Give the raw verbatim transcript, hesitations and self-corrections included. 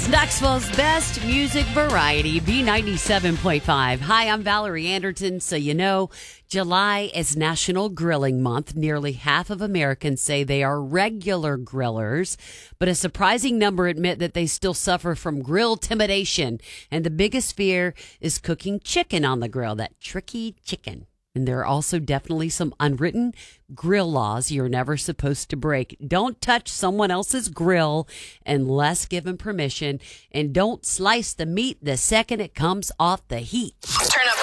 Knoxville's best music variety, B ninety-seven point five. Hi, I'm Valerie Anderton. So you know, July is National Grilling Month. Nearly half of Americans say they are regular grillers, but a surprising number admit that they still suffer from grill intimidation. And the biggest fear is cooking chicken on the grill, that tricky chicken. And there are also definitely some unwritten grill laws you're never supposed to break. Don't touch someone else's grill unless given permission. And don't slice the meat the second it comes off the heat. Turn up